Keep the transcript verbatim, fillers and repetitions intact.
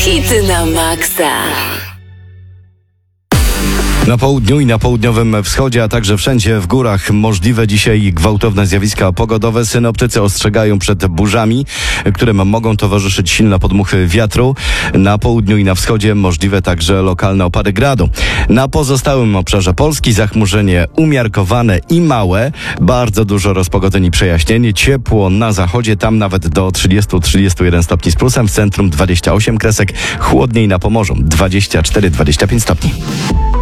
Hity na maksa. Na południu i na południowym wschodzie, a także wszędzie w górach możliwe dzisiaj gwałtowne zjawiska pogodowe. Synoptycy ostrzegają przed burzami, którym mogą towarzyszyć silne podmuchy wiatru. Na południu i na wschodzie możliwe także lokalne opady gradu. Na pozostałym obszarze Polski zachmurzenie umiarkowane i małe. Bardzo dużo rozpogodzeń i przejaśnień. Ciepło na zachodzie, tam nawet do trzydzieści do trzydziestu jeden stopni z plusem. W centrum dwadzieścia osiem kresek. Chłodniej na Pomorzu dwadzieścia cztery do dwudziestu pięciu stopni.